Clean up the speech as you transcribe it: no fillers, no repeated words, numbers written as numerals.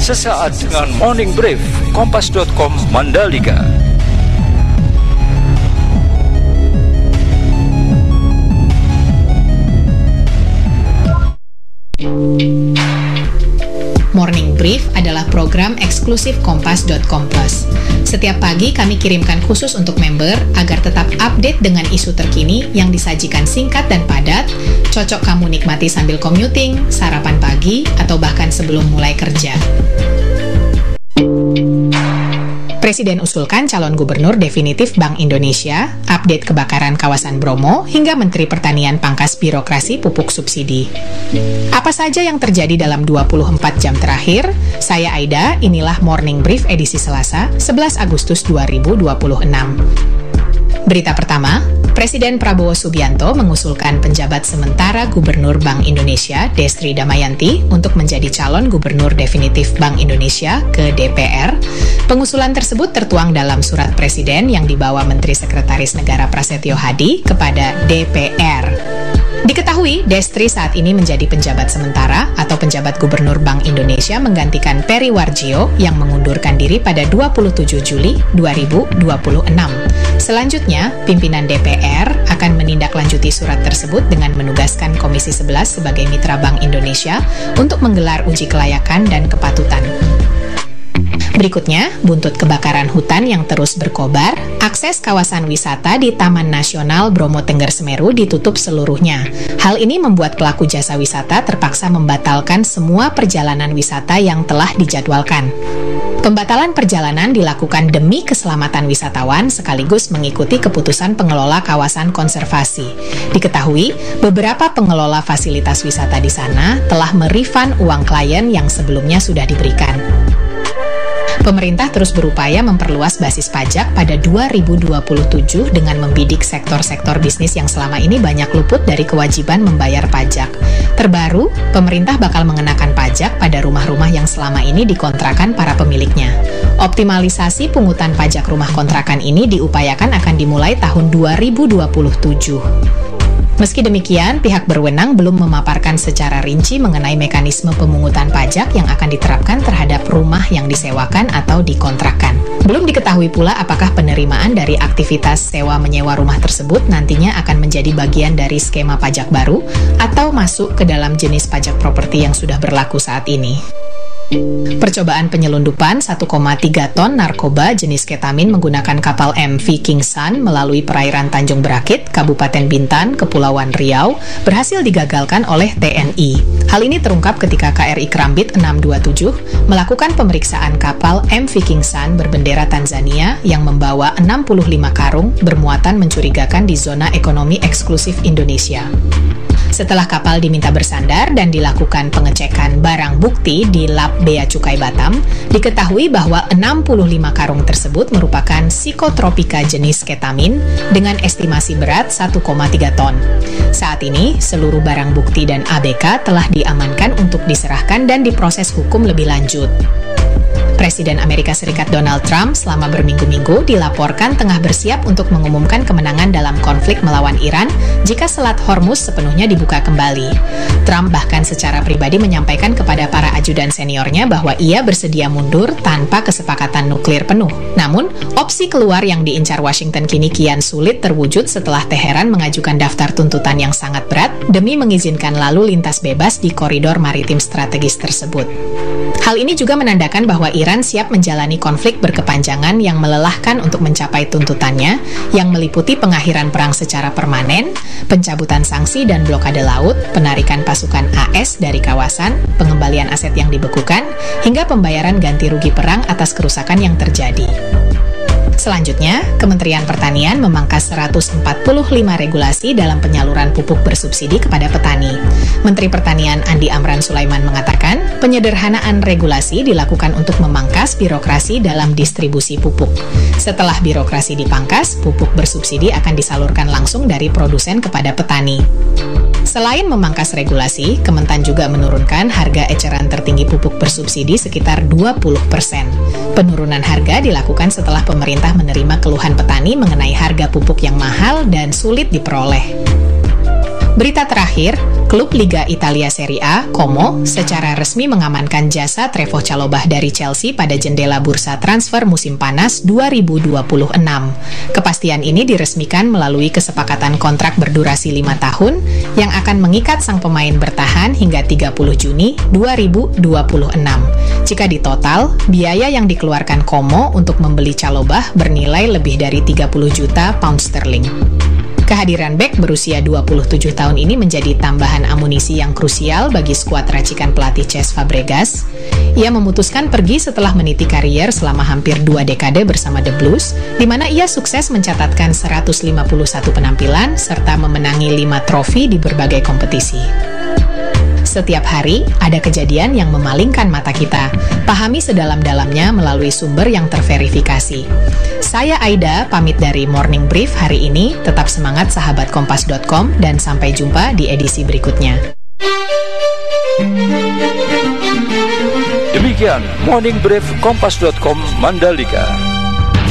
sesaat dengan Morning Brief Kompas.com Mandalika. Morning Brief adalah program eksklusif Kompas.com Plus. Setiap pagi kami kirimkan khusus untuk member agar tetap update dengan isu terkini yang disajikan singkat dan padat, cocok kamu nikmati sambil commuting, sarapan pagi, atau bahkan sebelum mulai kerja. Presiden usulkan calon gubernur definitif Bank Indonesia, update kebakaran kawasan Bromo, hingga Menteri Pertanian pangkas birokrasi pupuk subsidi. Apa saja yang terjadi dalam 24 jam terakhir? Saya Aida, inilah Morning Brief edisi Selasa, 11 Agustus 2026. Berita pertama, Presiden Prabowo Subianto mengusulkan penjabat sementara Gubernur Bank Indonesia, Destri Damayanti, untuk menjadi calon gubernur definitif Bank Indonesia ke DPR. Pengusulan tersebut tertuang dalam surat Presiden yang dibawa Menteri Sekretaris Negara Prasetyo Hadi kepada DPR. Diketahui, Destri saat ini menjadi penjabat sementara atau penjabat Gubernur Bank Indonesia menggantikan Peri Warjio yang mengundurkan diri pada 27 Juli 2026. Selanjutnya, pimpinan DPR akan menindaklanjuti surat tersebut dengan menugaskan Komisi 11 sebagai mitra Bank Indonesia untuk menggelar uji kelayakan dan kepatutan. Berikutnya, buntut kebakaran hutan yang terus berkobar, akses kawasan wisata di Taman Nasional Bromo Tengger Semeru ditutup seluruhnya. Hal ini membuat pelaku jasa wisata terpaksa membatalkan semua perjalanan wisata yang telah dijadwalkan. Pembatalan perjalanan dilakukan demi keselamatan wisatawan sekaligus mengikuti keputusan pengelola kawasan konservasi. Diketahui, beberapa pengelola fasilitas wisata di sana telah merefund uang klien yang sebelumnya sudah diberikan. Pemerintah terus berupaya memperluas basis pajak pada 2027 dengan membidik sektor-sektor bisnis yang selama ini banyak luput dari kewajiban membayar pajak. Terbaru, pemerintah bakal mengenakan pajak pada rumah-rumah yang selama ini dikontrakan para pemiliknya. Optimalisasi pungutan pajak rumah kontrakan ini diupayakan akan dimulai tahun 2027. Meski demikian, pihak berwenang belum memaparkan secara rinci mengenai mekanisme pemungutan pajak yang akan diterapkan terhadap rumah yang disewakan atau dikontrakkan. Belum diketahui pula apakah penerimaan dari aktivitas sewa-menyewa rumah tersebut nantinya akan menjadi bagian dari skema pajak baru atau masuk ke dalam jenis pajak properti yang sudah berlaku saat ini. Percobaan penyelundupan 1,3 ton narkoba jenis ketamin menggunakan kapal MV King Sun melalui perairan Tanjung Berakit, Kabupaten Bintan, Kepulauan Riau, berhasil digagalkan oleh TNI. Hal ini terungkap ketika KRI Kerambit 627 melakukan pemeriksaan kapal MV King Sun berbendera Tanzania yang membawa 65 karung bermuatan mencurigakan di zona ekonomi eksklusif Indonesia. Setelah kapal diminta bersandar dan dilakukan pengecekan barang bukti di Lab Bea Cukai Batam, diketahui bahwa 65 karung tersebut merupakan psikotropika jenis ketamin dengan estimasi berat 1,3 ton. Saat ini, seluruh barang bukti dan ABK telah diamankan untuk diserahkan dan diproses hukum lebih lanjut. Presiden Amerika Serikat Donald Trump selama berminggu-minggu dilaporkan tengah bersiap untuk mengumumkan kemenangan dalam konflik melawan Iran jika Selat Hormuz sepenuhnya dibuka kembali. Trump bahkan secara pribadi menyampaikan kepada para ajudan seniornya bahwa ia bersedia mundur tanpa kesepakatan nuklir penuh. Namun, opsi keluar yang diincar Washington kini kian sulit terwujud setelah Teheran mengajukan daftar tuntutan yang sangat berat demi mengizinkan lalu lintas bebas di koridor maritim strategis tersebut. Hal ini juga menandakan bahwa Iran siap menjalani konflik berkepanjangan yang melelahkan untuk mencapai tuntutannya, yang meliputi pengakhiran perang secara permanen, pencabutan sanksi dan blokade laut, penarikan pasukan AS dari kawasan, pengembalian aset yang dibekukan, hingga pembayaran ganti rugi perang atas kerusakan yang terjadi. Selanjutnya, Kementerian Pertanian memangkas 145 regulasi dalam penyaluran pupuk bersubsidi kepada petani. Menteri Pertanian Andi Amran Sulaiman mengatakan, penyederhanaan regulasi dilakukan untuk memangkas birokrasi dalam distribusi pupuk. Setelah birokrasi dipangkas, pupuk bersubsidi akan disalurkan langsung dari produsen kepada petani. Selain memangkas regulasi, Kementan juga menurunkan harga eceran tertinggi pupuk bersubsidi sekitar 20%. Penurunan harga dilakukan setelah pemerintah menerima keluhan petani mengenai harga pupuk yang mahal dan sulit diperoleh. Berita terakhir, Klub Liga Italia Serie A, Como, secara resmi mengamankan jasa Trevoh Chalobah dari Chelsea pada jendela bursa transfer musim panas 2026. Kepastian ini diresmikan melalui kesepakatan kontrak berdurasi 5 tahun yang akan mengikat sang pemain bertahan hingga 30 Juni 2026. Jika ditotal, biaya yang dikeluarkan Como untuk membeli Chalobah bernilai lebih dari 30 juta pound sterling. Kehadiran bek berusia 27 tahun ini menjadi tambahan amunisi yang krusial bagi skuad racikan pelatih Cesc Fabregas. Ia memutuskan pergi setelah meniti karier selama hampir 2 dekade bersama The Blues, di mana ia sukses mencatatkan 151 penampilan serta memenangi 5 trofi di berbagai kompetisi. Setiap hari, ada kejadian yang memalingkan mata kita. Pahami sedalam-dalamnya melalui sumber yang terverifikasi. Saya Aida, pamit dari Morning Brief hari ini. Tetap semangat sahabat kompas.com dan sampai jumpa di edisi berikutnya. Demikian Morning Brief Kompas.com Mandalika.